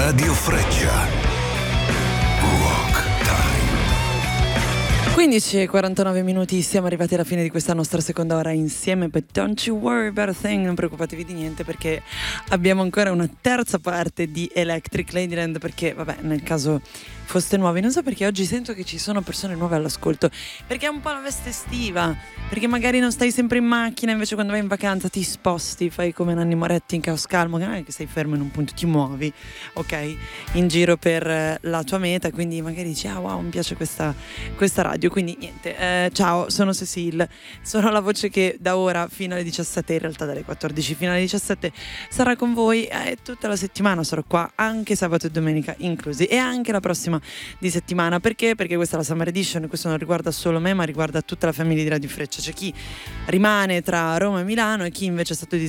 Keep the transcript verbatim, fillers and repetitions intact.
Radio Freccia. Rock Time. quindici e quarantanove minuti, siamo arrivati alla fine di questa nostra seconda ora insieme. But don't you worry about a thing, non preoccupatevi di niente, perché abbiamo ancora una terza parte di Electric Ladyland, perché vabbè, nel caso foste nuovi, non so perché oggi sento che ci sono persone nuove all'ascolto, perché è un po' la veste estiva, perché magari non stai sempre in macchina, invece quando vai in vacanza ti sposti, fai come Nanni Moretti in Caos Calmo, che non è che stai fermo in un punto, ti muovi, ok, in giro per la tua meta, quindi magari dici ah wow, mi piace questa, questa radio, quindi niente, eh, ciao, sono Cecile, sono la voce che da ora fino alle diciassette, in realtà dalle quattordici fino alle diciassette sarà con voi, e eh, tutta la settimana sarò qua, anche sabato e domenica inclusi, e anche la prossima di settimana. Perché? Perché questa è la Summer Edition, questo non riguarda solo me ma riguarda tutta la famiglia di Radio Freccia. C'è chi rimane tra Roma e Milano e chi invece è stato